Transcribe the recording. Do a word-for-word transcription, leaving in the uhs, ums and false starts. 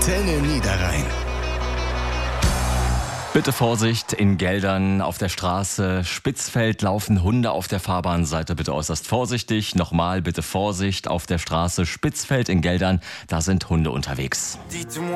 Antenne Niederrhein. Bitte Vorsicht in Geldern auf der Straße. Spitzfeld laufen Hunde auf der Fahrbahn. Seid ihr bitte äußerst vorsichtig. Nochmal bitte Vorsicht auf der Straße. Spitzfeld in Geldern. Da sind Hunde unterwegs.